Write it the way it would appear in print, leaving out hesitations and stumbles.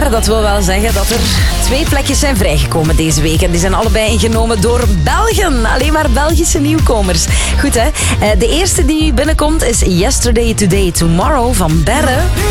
Maar dat wil wel zeggen dat er 2 plekjes zijn vrijgekomen deze week. En die zijn allebei ingenomen door Belgen. Alleen maar Belgische nieuwkomers. Goed hè? De eerste die binnenkomt is Yesterday, Today, Tomorrow van Berre.